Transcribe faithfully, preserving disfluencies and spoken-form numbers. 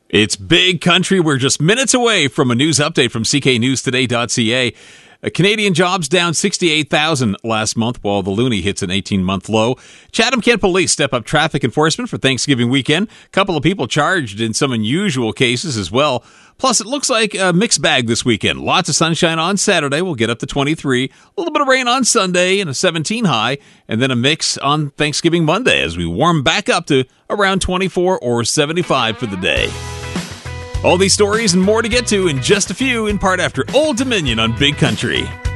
It's Big Country. We're just minutes away from a news update from c k news today dot c a. Uh, Canadian jobs down sixty-eight thousand last month, while the loonie hits an eighteen-month low. Chatham-Kent police step up traffic enforcement for Thanksgiving weekend. A couple of people charged in some unusual cases as well. Plus, it looks like a mixed bag this weekend. Lots of sunshine on Saturday. We'll get up to twenty-three. A little bit of rain on Sunday and a seventeen high. And then a mix on Thanksgiving Monday as we warm back up to around twenty-four or seventy-five for the day. All these stories and more to get to in just a few, in part after Old Dominion on Big Country.